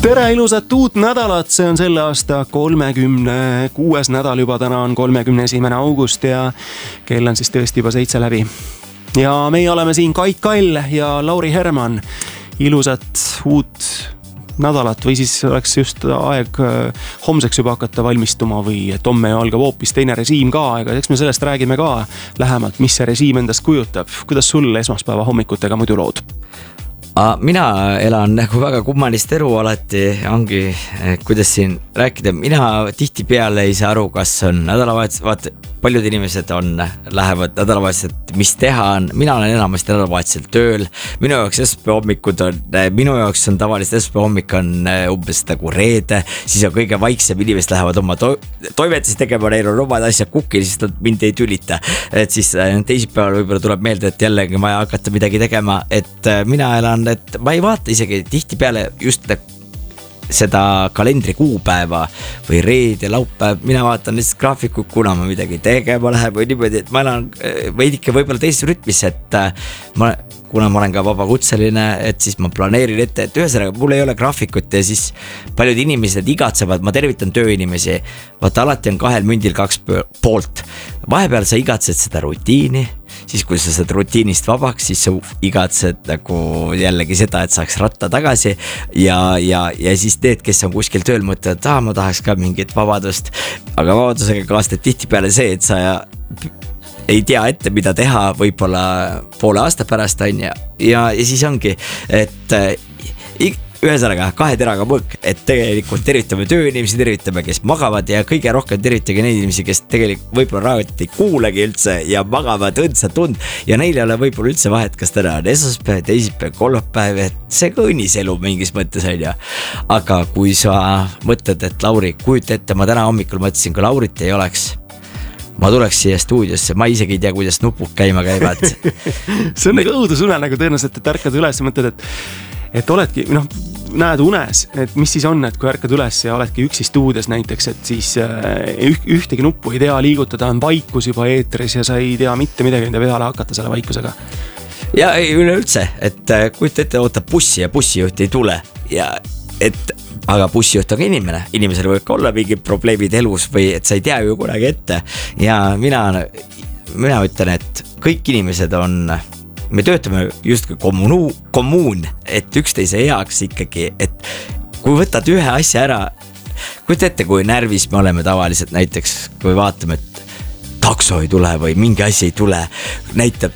Tere ilusat uut nädalat, see on selle aasta 36. nädal juba, täna on 31. august ja kell on siis tõesti juba 7 läbi. Ja meie oleme siin Kait Kall ja Lauri Herman. Ilusat uut nädalat või siis oleks just aeg homseks juba hakata valmistuma või et homme algab hoopis teine režiim ka, aga eks me sellest räägime ka lähemalt, mis see režiim endast kujutab. Kuidas sul esmaspäeva hommikutega muidu lood? Mina elan nagu väga kummalist elu alati, ongi, kuidas siin rääkida. Mina tihtipeale ei saa aru, kas on nädalavahetus, vaata, paljud inimesed lähevad nädalavahetuselt, mis teha on. Mina olen enamasti nädalavahetusel tööl. Minu jaoks on tavaliselt esmaspäeva hommik on umbes nagu reede, siis on kõige vaiksem, inimesed lähevad oma toimetusi tegema, neil on omad asjad kukil, siis nad mind ei tülita. Et siis teisipäeval võib-olla tuleb meelde, et jällegi vaja hakata midagi tegema, et mina elan, et ma ei vaata isegi tihtipeale just seda kalendri kuupäeva või reed ja laupäev, mina vaatan lihtsalt graafikut, kuna ma midagi tegema läheb või niimoodi, et ma elan veidike võib-olla teises rütmis, et kuna ma olen ka vabakutseline, et siis ma planeerin ette, et ühesõnaga mul ei ole graafikut ja siis paljud inimesed igatsevad, ma tervitan tööinimesi, vaata alati on kahel mündil kaks poolt, vahepeal sa igatsed seda rutiini, siis kui sa saad rutiinist vabaks, siis sa igatsed nagu jällegi seda, et saaks ratta tagasi ja siis need, kes on kuskil tööl mõtlevad, ma tahaks ka mingit vabadust, aga vabadusega kaastab tihtipeale see, et sa ei tea ette, mida teha võib-olla poole aasta pärast on ja siis ongi, et ühesõnaga kahe teraga mõõk, et tegelikult tervitame tööinimesi, tervitame, kes magavad ja kõige rohkem tervitage neid inimesi, kes tegelikult võib-olla raadiot ei kuulegi üldse ja magavad õndsat tund ja neil ei ole võib-olla üldse vahet, kas täna on esmaspäev, teisipäev, kolmapäev, et see ka õnnis elu mingis mõttes on ja. Aga kui sa mõtled, et Lauri, kujuta ette, ma täna hommikul mõtlesin, kui Laurit ei oleks, ma tuleks siia stuudiosse, ma isegi ei tea, kuidas nupud käima käivad. See on nagu õudusunenägu tõenäoliselt, et ärkad üles ja mõtled, et oledki, näed unes, et mis siis on, et kui ärkad üles ja oledki üksi stuudios näiteks, et siis ühtegi nuppu ei tea liigutada, on vaikus juba eetris ja sa ei tea mitte midagi, mida peale hakata selle vaikusega. Ja ei üleüldse, et kujuta ette, ootab bussi ja bussijuht ei tule ja aga bussijuht on ka inimesel võib ka olla mingid probleemid elus või et sa ei tea ju kunagi ette ja mina ütlen, et kõik inimesed me töötame justkui kommuun, et üksteise heaks ikkagi, et kui võtad ühe asja ära, kujuta ette, kui närvis me oleme tavaliselt näiteks, kui vaatame, et takso ei tule või mingi asi ei tule, näitab,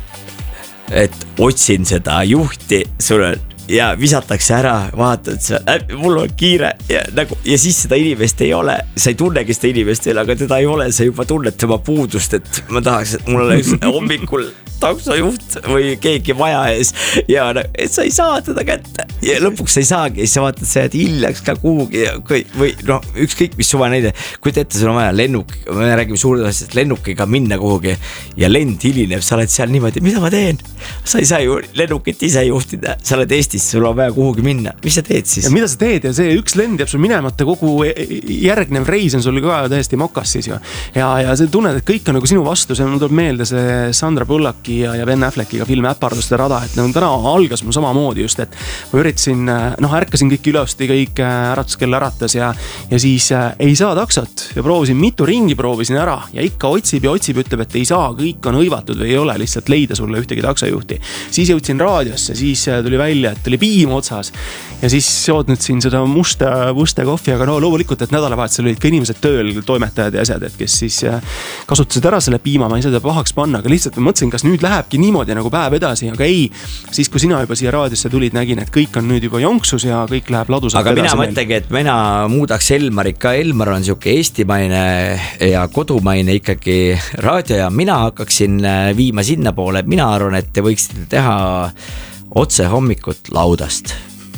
et otsin seda juhti sulle ja visatakse ära, vaatad, mul on kiire ja siis seda inimest ei ole, sa ei tunnegi seda inimest veel, aga teda ei ole, sa juba tunned tema puudust, et ma tahaks, et mul oleks hommikul taksojuht või keegi maja ees ja et sa ei saa teda kätte ja lõpuks sa ei saagi ja siis sa vaatad, sa jääd hiljaks ka kuhugi või ükskõik mis suva näide, kuid ette sul on vaja me räägime suured asjast, lennukiga minna kuhugi ja lend hilineb, sa oled seal niimoodi, mida ma teen? Sa ei saa ju lennukit ise juhtida, sa oled Eestis, sul on vaja kuhugi minna, mis sa teed siis? Ja mida sa teed ja see üks lend jääb sul minemata, kogu järgnev reis on sul ka täiesti mokas siis ju ja sa tunned, et kõik on nagu sinu vastu, see tuleb meelde see Sandra Bullock ja Ben Affleckiga filmi Äparduste rada, et täna algas mul samamoodi just, et ma üritasin, ärkasin kõik üleosti, kõik äratuskell äratas ja siis ei saa taksot ja proovisin mitu ringi ära ja ikka otsib, ütleb, et ei saa, kõik on hõivatud või ei ole lihtsalt leida sulle ühtegi taksojuhti. Siis jõudsin raadiosse, siis tuli välja, et oli piim otsas ja siis joodnud siin seda musta kohvi, aga loomulikult, et nädalavahetusel olid ka inimesed tööl, toimetajad ja asjad, et kes siis kasutasid ära selle piima, ma ei saa seda pahaks panna, aga lihtsalt ma mõtlesin, kas nüüd lähebki niimoodi nagu päev edasi, aga ei, siis kui sina juba siia raadiosse tulid, nägin, et kõik on nüüd juba jonksus ja kõik läheb ladusalt aga edasi. Aga mina mõtlegi, et mina muudaks Elmarit ka, Elmar on siuke eestimaine ja kodumaine ikkagi raadio ja mina hakkaksin viima sinna poole, mina arvan, et te võiksite teha otse hommikut laudast.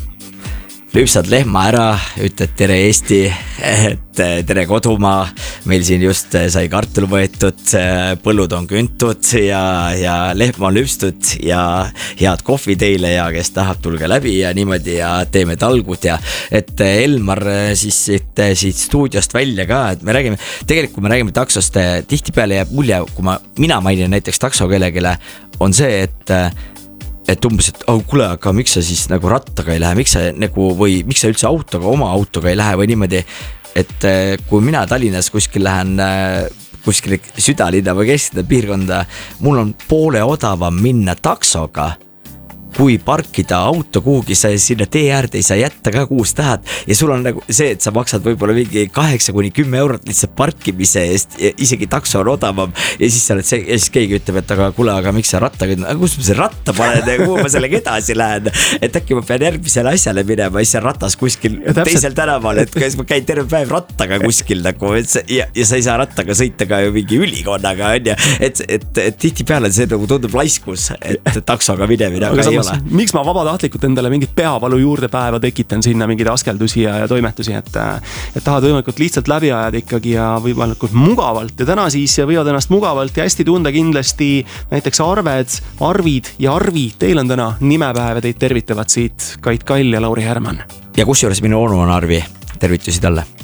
Lüpsad lehma ära, ütled tere Eesti, tere kodumaa, meil siin just sai kartul võetud, põllud on küntud ja lehm on lüpstud ja head kohvi teile ja kes tahab, tulge läbi ja niimoodi ja teeme talgud ja et Elmar siis siit stuudiost välja ka, et me räägime taksost, tihtipeale jääb mulje, kui mina mainin näiteks takso kellegile, on see, et et umbes, et kuule, aga miks sa siis nagu rattaga ei lähe, miks sa nagu või miks sa üldse oma autoga ei lähe või niimoodi, et kui mina Tallinnas kuskil lähen kuskil südalinna või kesklinna piirkonda, mul on poole odavam minna taksoga, kui parkida auto kuhugi, sa sinna tee äärde ei saa jätta ka kuus tahad ja sul on nagu see, et sa maksad võib-olla mingi 8-10 eurot lihtsalt parkimise eest ja isegi takso on odavam ja siis sa oled see, ja siis keegi ütleb, et aga kuule, aga miks sa rattaga, kus ma selle ratta panen ja kuhu ma sellega edasi lähen, et äkki ma pean järgmisele asjale minema ja siis on ratas kuskil teisel tänaval, et kas ma käin terve päev rattaga kuskil nagu, ja sa ei saa rattaga sõita ka ju mingi ülikonnaga on ja, et tihtipeale see nagu tundub laiskus, et taksoga minemine, aga ei ole. Miks ma vabatahtlikult endale mingit peavalu juurdepäeva tekitan sinna mingeid askeldusi ja toimetusi, et tahad võimalikult lihtsalt läbi ajada ikkagi ja võimalikult mugavalt ja täna siis võivad ennast mugavalt ja hästi tunda kindlasti näiteks Arvid ja Arvi, teil on täna nimepäev ja teid tervitavad siit Kait Kall ja Lauri Herman. Ja kusjuures minu onu on Arvi, tervitusi talle.